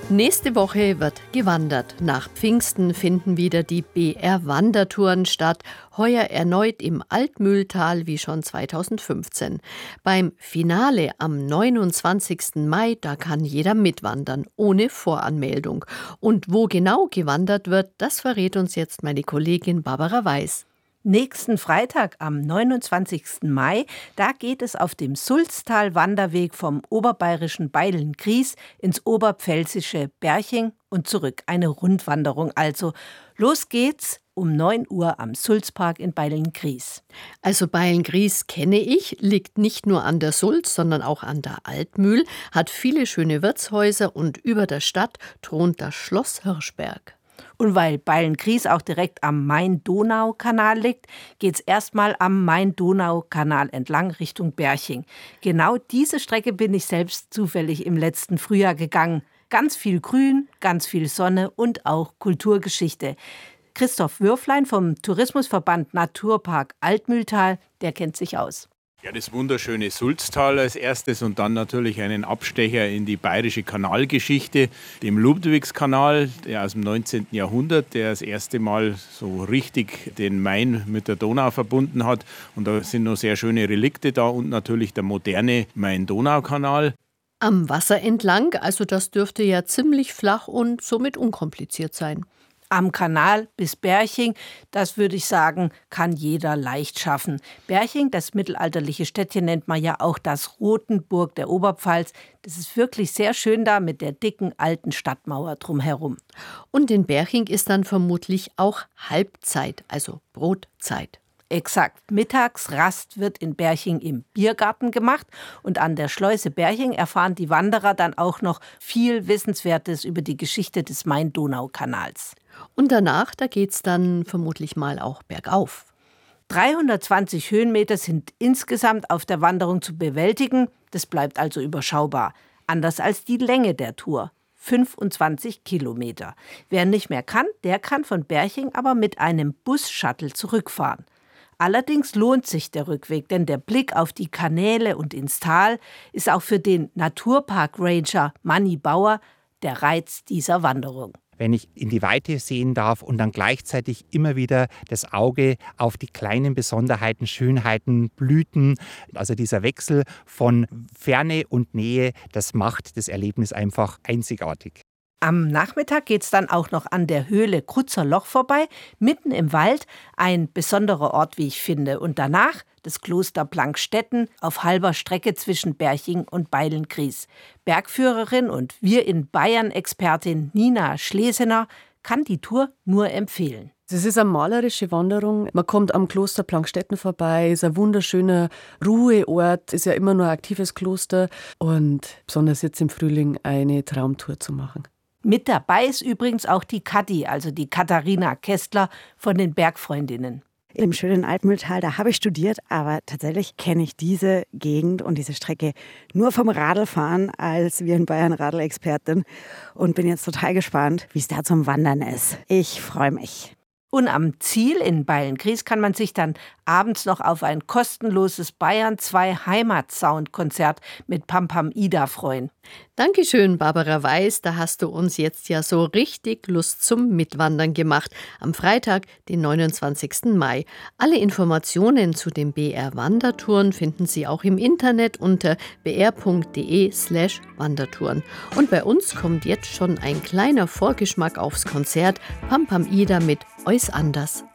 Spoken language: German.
Nächste Woche wird gewandert. Nach Pfingsten finden wieder die BR-Wandertouren statt. Heuer erneut im Altmühltal wie schon 2015. Beim Finale am 29. Mai, da kann jeder mitwandern, ohne Voranmeldung. Und wo genau gewandert wird, das verrät uns jetzt meine Kollegin Barbara Weiß. Nächsten Freitag am 29. Mai, da geht es auf dem Sulztal-Wanderweg vom oberbayerischen Beilngries ins oberpfälzische Berching und zurück. Eine Rundwanderung also. Los geht's um 9 Uhr am Sulzpark in Beilngries. Also Beilngries kenne ich, liegt nicht nur an der Sulz, sondern auch an der Altmühl, hat viele schöne Wirtshäuser und über der Stadt thront das Schloss Hirschberg. Und weil Beilngries auch direkt am Main-Donau-Kanal liegt, geht's erstmal am Main-Donau-Kanal entlang Richtung Berching. Genau diese Strecke bin ich selbst zufällig im letzten Frühjahr gegangen. Ganz viel Grün, ganz viel Sonne und auch Kulturgeschichte. Christoph Würflein vom Tourismusverband Naturpark Altmühltal, der kennt sich aus. Ja, das wunderschöne Sulztal als erstes und dann natürlich einen Abstecher in die bayerische Kanalgeschichte, dem Ludwigskanal, der aus dem 19. Jahrhundert, der das erste Mal so richtig den Main mit der Donau verbunden hat. Und da sind noch sehr schöne Relikte da und natürlich der moderne Main-Donau-Kanal. Am Wasser entlang, also das dürfte ja ziemlich flach und somit unkompliziert sein. Am Kanal bis Berching, das würde ich sagen, kann jeder leicht schaffen. Berching, das mittelalterliche Städtchen, nennt man ja auch das Rothenburg der Oberpfalz. Das ist wirklich sehr schön da mit der dicken alten Stadtmauer drumherum. Und in Berching ist dann vermutlich auch Halbzeit, also Brotzeit. Exakt. Mittagsrast wird in Berching im Biergarten gemacht und an der Schleuse Berching erfahren die Wanderer dann auch noch viel Wissenswertes über die Geschichte des Main-Donau-Kanals. Und danach, da geht's dann vermutlich mal auch bergauf. 320 Höhenmeter sind insgesamt auf der Wanderung zu bewältigen. Das bleibt also überschaubar. Anders als die Länge der Tour. 25 Kilometer. Wer nicht mehr kann, der kann von Berching aber mit einem Bus-Shuttle zurückfahren. Allerdings lohnt sich der Rückweg, denn der Blick auf die Kanäle und ins Tal ist auch für den Naturpark-Ranger Manni Bauer der Reiz dieser Wanderung. Wenn ich in die Weite sehen darf und dann gleichzeitig immer wieder das Auge auf die kleinen Besonderheiten, Schönheiten, Blüten, also dieser Wechsel von Ferne und Nähe, das macht das Erlebnis einfach einzigartig. Am Nachmittag geht es dann auch noch an der Höhle Krutzer Loch vorbei, mitten im Wald, ein besonderer Ort, wie ich finde. Und danach das Kloster Plankstetten auf halber Strecke zwischen Berching und Beilngries. Bergführerin und Wir in Bayern-Expertin Nina Schlesener kann die Tour nur empfehlen. Es ist eine malerische Wanderung. Man kommt am Kloster Plankstetten vorbei, ist ein wunderschöner Ruheort, ist ja immer nur ein aktives Kloster und besonders jetzt im Frühling eine Traumtour zu machen. Mit dabei ist übrigens auch die Kathi, also die Katharina Kästler von den Bergfreundinnen. Im schönen Altmühltal, da habe ich studiert, aber tatsächlich kenne ich diese Gegend und diese Strecke nur vom Radlfahren als Wir in Bayern Radlexpertin und bin jetzt total gespannt, wie es da zum Wandern ist. Ich freue mich. Und am Ziel in Beilngries kann man sich dann abends noch auf ein kostenloses Bayern 2 Heimatsound-Konzert mit Pam Pam Ida freuen. Dankeschön, Barbara Weiß. Da hast du uns jetzt ja so richtig Lust zum Mitwandern gemacht. Am Freitag, den 29. Mai. Alle Informationen zu den BR-Wandertouren finden Sie auch im Internet unter br.de/Wandertouren. Und bei uns kommt jetzt schon ein kleiner Vorgeschmack aufs Konzert Pam Pam Ida mit Eus anders.